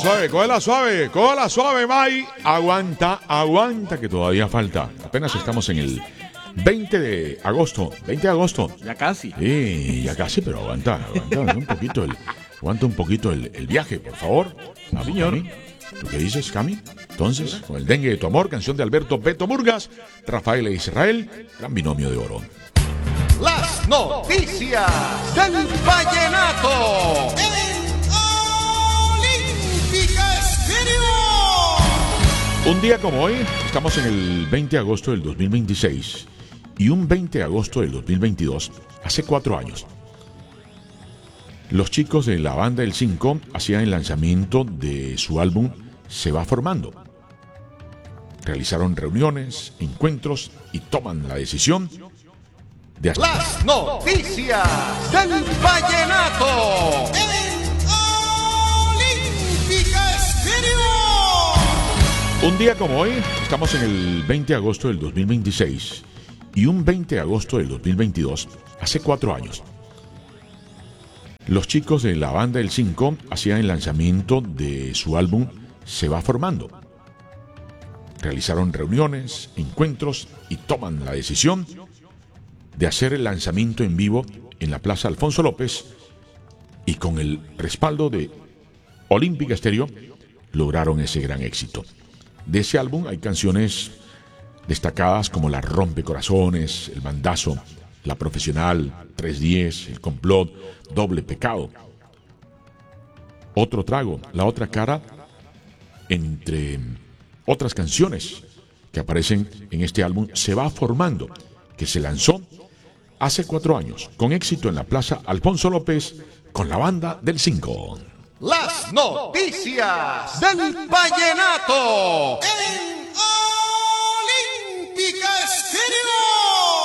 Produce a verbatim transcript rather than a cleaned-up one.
suave, cógela suave, cógela suave, May. Aguanta, aguanta, que todavía falta. Apenas estamos en el veinte de agosto. veinte de agosto. Ya casi. Sí, ya casi, pero aguanta, aguanta un poquito el, aguanta un poquito el, el viaje, por favor. Ah, señor. Cami, ¿tú qué dices, Cami? Entonces, con el dengue de tu amor, canción de Alberto Beto Murgas, Rafael e Israel, gran binomio de oro. Las noticias del vallenato. Un día como hoy, estamos en el veinte de agosto del dos mil veintiséis y un veinte de agosto del dos mil veintidós, hace cuatro años. Los chicos de la banda El cinco hacían el lanzamiento de su álbum Se va formando. Realizaron reuniones, encuentros y toman la decisión de hacer Las noticias del vallenato. Un día como hoy, estamos en el veinte de agosto del dos mil veintiséis y un veinte de agosto del dos mil veintidós, hace cuatro años. Los chicos de la banda El cinco hacían el lanzamiento de su álbum Se va formando. Realizaron reuniones, encuentros y toman la decisión de hacer el lanzamiento en vivo en la Plaza Alfonso López, y con el respaldo de Olímpica Estéreo lograron ese gran éxito. De ese álbum hay canciones destacadas como La Rompecorazones, El Bandazo, La Profesional, tres diez, El Complot, Doble Pecado, Otro Trago, La Otra Cara, entre otras canciones que aparecen en este álbum Se va formando, que se lanzó hace cuatro años, con éxito en la Plaza Alfonso López, con la banda del cinco. Las noticias del vallenato.